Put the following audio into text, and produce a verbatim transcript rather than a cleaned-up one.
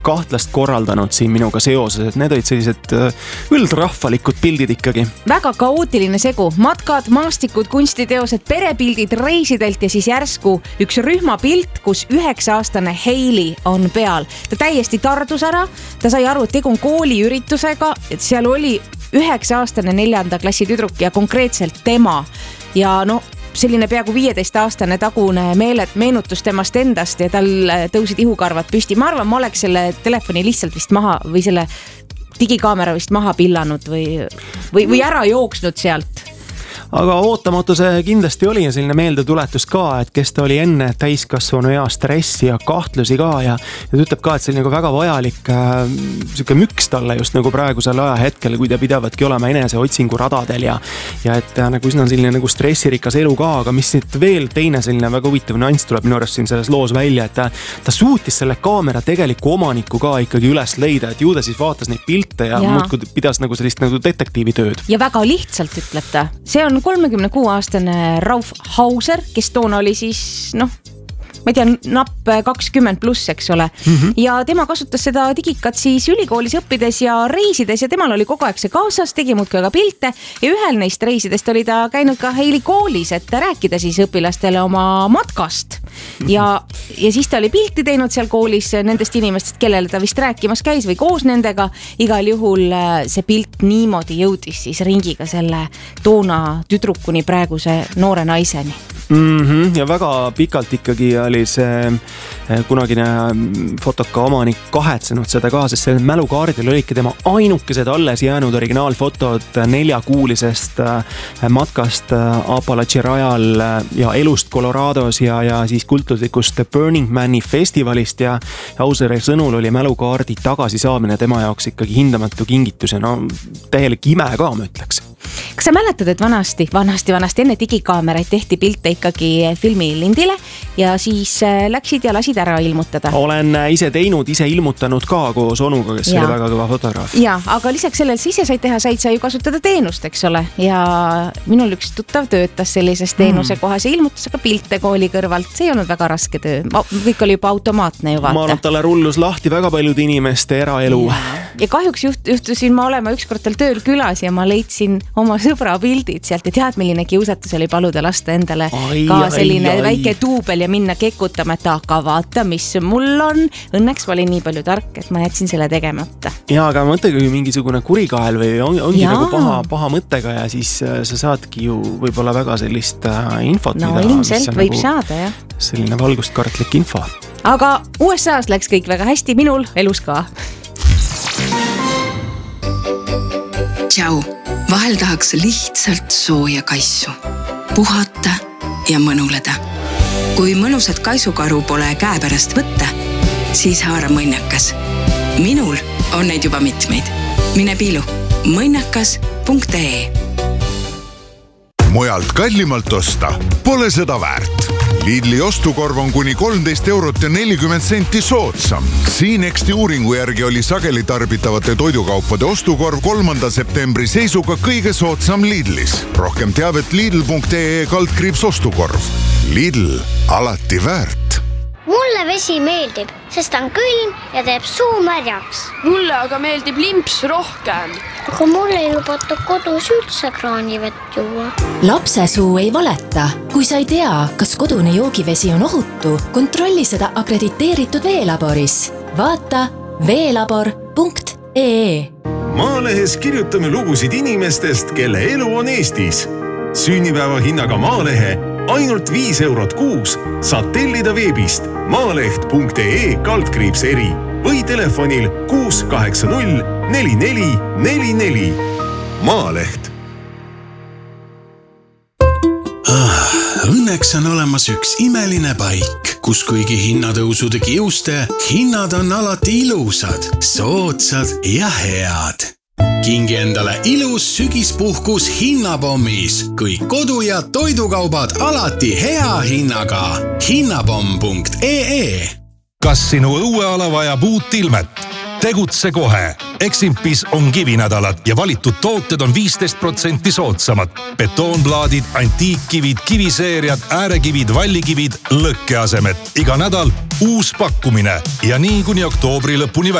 kahtlast korraldanud siin minuga seoses, et need olid sellised üldrahvalikud pildid ikkagi. Väga kaootiline segu, matkad, maastikud, kunstiteosed, perepildid reisidelt ja siis järsku üks rühmapilt, kus üheksa-aastane Hailey on peal. Ta täiesti tardus ära, ta sai aru, et tegu on kooliüritusega, et seal oli üheksa-aastane neljanda klassi tüdruk ja konkreetselt tema ja no selline peaaegu viieteist-aastane tagune meelet, meenutus temast endast ja tal tõusid ihukarvad püsti. Ma arvan, ma oleks selle telefoni lihtsalt vist maha või selle digikaamera vist maha pillanud või, või, või ära jooksnud sealt. Aga ootamatu see kindlasti oli ja selline meeldetuletus ka, et kes ta oli enne täiskasvanu ea stressi ja kahtlusi ka ja, ja ta ütleb ka, et see oli nagu väga vajalik äh, siuke müks talle just nagu praegusel ajahetkel, kui ta pidavadki olema enese otsingu radadel ja, ja et äh, nagu üsna selline nagu stressirikas elu ka, aga mis nüüd veel teine selline väga huvitav nüanss tuleb minu arust siin selles loos välja, et ta, ta suutis selle kaamera tegeliku omaniku ka ikkagi üles leida, et ju ta siis vaatas neid pilte ja, ja. muudkud pidas nagu sellist nagu detektiivi tööd. Ja väga lihtsalt ütleb ta, see on kolmekümne kuue aastane Rauf Hauser, kes toona oli siis, noh, ma ei tea, napp kakskümmend pluss, eks ole. Mm-hmm. Ja tema kasutas seda digikat siis ülikoolis õppides ja reisides ja temal oli kogu aeg see kaasas, tegi muudki aga pilte ja ühel neist reisidest oli ta käinud ka Hailey koolis, et rääkida siis õpilastele oma matkast. Ja, ja siis ta oli pilti teinud seal koolis nendest inimestest, kellele ta vist rääkimas käis või koos nendega. Igal juhul see pilt niimoodi jõudis siis ringiga selle toona tüdrukuni praeguse noore naiseni. Mm-hmm. Ja väga pikalt ikkagi oli see kunagine fotoka omanik kahetsenud seda ka, sest see mälukaardil olidki tema ainukesed alles jäänud originaalfotod neljakuulisest matkast Apalachi rajal ja elust Colorados ja, ja siis kultuslikust Burning Mani festivalist ja Hauseri sõnul oli mälukaardi tagasisaamine tema jaoks ikkagi hindamatu kingitus ja no täielik ime ka, ma ütleks. Kas sa mäletad, et vanasti, vanasti, vanasti enne digikaameraid tehti pilte ikkagi filmilindile ja siis läksid ja lasid ära ilmutada? Olen ise teinud, ise ilmutanud ka koos onuga, kes ja. Oli väga kõva fotograaf. Ja, aga lisaks sellel sa ise said teha, said sa ju kasutada teenust, eks ole. Ja minul üks tuttav töötas sellises teenuse mm. kohas ja ilmutas aga pilte kooli kõrvalt. See ei olnud väga raske töö. Kõik oli juba automaatne ju vaata. Ma arvan, talle rullus lahti väga paljude inimeste eraelu. Ja, ja kahjuks juht, juhtusin ma olema ükskord tal tööl külas ja ma leidsin oma sõbra pildid sealt ja tead, milline kiusatus oli paluda lasta endale ai, ka selline ai, ai. väike tuubel ja minna kekutama, et aga vaata, mis mul on. Õnneks ma olin nii palju tark, et ma jätsin selle tegemata. Ja, aga mõttega ju mingisugune kurikael või on, ongi Jaa. nagu paha, paha mõttega ja siis sa saadki ju võib-olla väga sellist infot. No mida, ilmselt võib nagu saada, jah. Selline valgustkartlik info. Aga U S A-s läks kõik väga hästi, minul elus ka. Tšau. Vahel tahaks lihtsalt sooja kaisu, puhata ja mõnuleda. Kui mõnusat kaisukaru pole käe pärast võtta, siis haara mõnnakas. Minul on neid juba mitmeid. Mine piilu mõnnakas punkt ee. Mujalt kallimalt osta pole seda väärt. Lidli ostukorv on kuni kolmteist eurot ja nelikümmend senti soodsam. Siinexti uuringu järgi oli sageli tarbitavate toidukaupade ostukorv kolmanda septembri seisuga kõige soodsam Lidlis. Rohkem teavet lidl punkt ee kaldkriips ostukorv. Lidl, alati väärt. Mulle vesi meeldib, sest on külm ja teeb suu märjaks. Mulle aga meeldib limps rohkem. Aga mulle ei lubata kodus üldse kraanivett juua. Lapse suu ei valeta. Kui sa ei tea, kas kodune joogivesi on ohutu, kontrolli seda akrediteeritud veelaboris. Vaata veelabor punkt ee. Maalehes kirjutame lugusid inimestest, kelle elu on Eestis. Sünnipäeva hinnaga Maalehe ainult viis eurot kuus saad tellida veebist maaleht punkt ee kaldkriips eri või telefonil kuus kaheksa null neli neli neli neli. Maaleht. Ah, õnneks on olemas üks imeline paik, kus kuigi hinnatõusude kiuste, hinnad on alati ilusad, soodsad ja head. Kingi endale ilus sügispuhkus hinnapommis, kui kodu- ja toidukaubad alati hea hinnaga. hinnapomm punkt ee. Kas sinu õueala vajab uut ilmet? tegutse kohe. Eximpis on kivinädalad ja valitud tooted on viisteist protsenti soodsamad. Betoonplaadid, antiikkivid, kiviseeriad, äärekivid, vallikivid, lõkkeasemed. Iga nädal uus pakkumine ja nii kuni oktoobri lõpuni